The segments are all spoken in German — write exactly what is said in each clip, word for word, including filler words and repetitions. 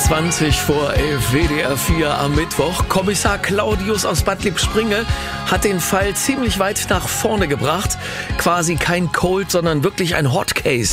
zwanzig vor elf, W D R vier am Mittwoch. Kommissar Claudius aus Bad Lippspringe hat den Fall ziemlich weit nach vorne gebracht. Quasi kein Cold, sondern wirklich ein Hot Case.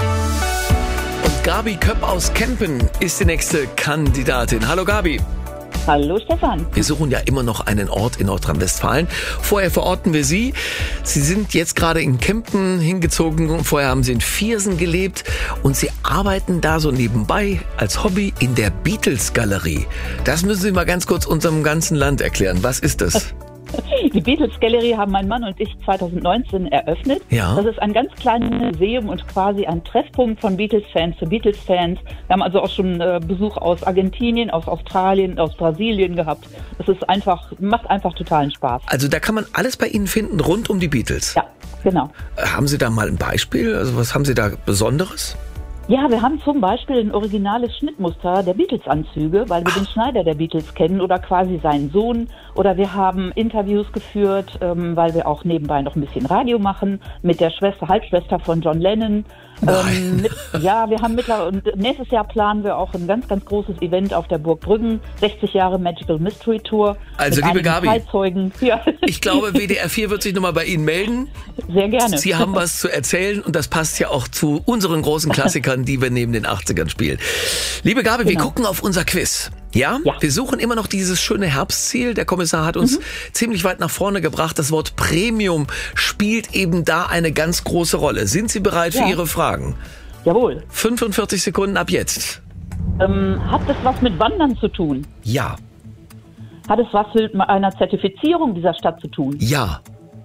Und Gabi Köpp aus Kempen ist die nächste Kandidatin. Hallo Gabi. Hallo Stefan. Wir suchen ja immer noch einen Ort in Nordrhein-Westfalen. Vorher verorten wir Sie. Sie sind jetzt gerade in Kempen hingezogen. Vorher haben Sie in Viersen gelebt. Und Sie arbeiten da so nebenbei als Hobby in der Beatles-Galerie. Das müssen Sie mal ganz kurz unserem ganzen Land erklären. Was ist das? Die Beatles-Galerie haben mein Mann und ich zwanzig neunzehn eröffnet. Ja. Das ist ein ganz kleines Museum und quasi ein Treffpunkt von Beatles-Fans für Beatles-Fans. Wir haben also auch schon äh, Besuch aus Argentinien, aus Australien, aus Brasilien gehabt. Das ist einfach, macht einfach totalen Spaß. Also da kann man alles bei Ihnen finden rund um die Beatles. Ja, genau. Haben Sie da mal ein Beispiel? Also was haben Sie da Besonderes? Ja, wir haben zum Beispiel ein originales Schnittmuster der Beatles-Anzüge, weil wir Ach. den Schneider der Beatles kennen oder quasi seinen Sohn. Oder wir haben Interviews geführt, ähm, weil wir auch nebenbei noch ein bisschen Radio machen mit der Schwester, Halbschwester von John Lennon. Ähm, mit, ja, wir haben mittlerweile, und nächstes Jahr planen wir auch ein ganz, ganz großes Event auf der Burg Brüggen, sechzig Jahre Magical Mystery Tour. Also mit liebe Gabi, Zeitzeugen. Ja. Ich glaube, W D R vier wird sich nochmal bei Ihnen melden. Sehr gerne. Sie haben was zu erzählen und das passt ja auch zu unseren großen Klassikern, die wir neben den achtzigern spielen. Liebe Gabi, genau. Wir gucken auf unser Quiz. Ja? Ja, wir suchen immer noch dieses schöne Herbstziel. Der Kommissar hat uns mhm. ziemlich weit nach vorne gebracht. Das Wort Premium spielt eben da eine ganz große Rolle. Sind Sie bereit ja. für Ihre Fragen? Jawohl. fünfundvierzig Sekunden ab jetzt. Ähm, hat das was mit Wandern zu tun? Ja. Hat es was mit einer Zertifizierung dieser Stadt zu tun? Ja.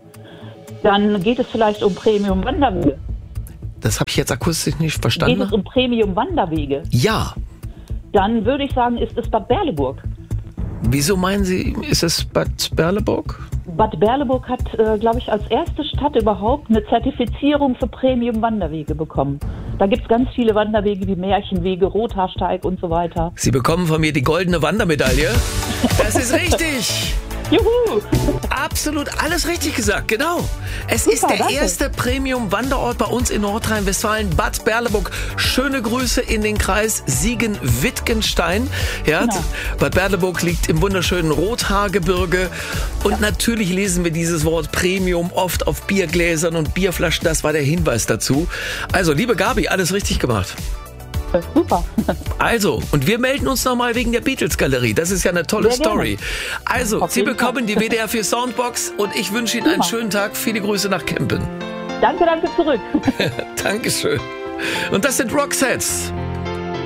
Dann geht es vielleicht um Premium-Wanderwege. Das habe ich jetzt akustisch nicht verstanden. Geht es um Premium-Wanderwege? Ja. Dann würde ich sagen, ist es Bad Berleburg. Wieso meinen Sie, ist es Bad Berleburg? Bad Berleburg hat, äh, glaube ich, als erste Stadt überhaupt eine Zertifizierung für Premium-Wanderwege bekommen. Da gibt es ganz viele Wanderwege wie Märchenwege, Rothaarsteig und so weiter. Sie bekommen von mir die goldene Wandermedaille. Das ist richtig. Juhu! Absolut alles richtig gesagt, genau. Es Super, ist der danke. erste Premium-Wanderort bei uns in Nordrhein-Westfalen, Bad Berleburg. Schöne Grüße in den Kreis Siegen-Wittgenstein. Ja, Genau. Bad Berleburg liegt im wunderschönen Rothaargebirge. Und ja. natürlich lesen wir dieses Wort Premium oft auf Biergläsern und Bierflaschen. Das war der Hinweis dazu. Also, liebe Gabi, alles richtig gemacht. Super. Also, und wir melden uns nochmal wegen der Beatles-Galerie. Das ist ja eine tolle Sehr gerne. Story. Also, Auf Sie jeden bekommen Fall. die W D R vier Soundbox und ich wünsche Ihnen Super. einen schönen Tag. Viele Grüße nach Kempen. Danke, danke zurück. Dankeschön. Und das sind Roxettes.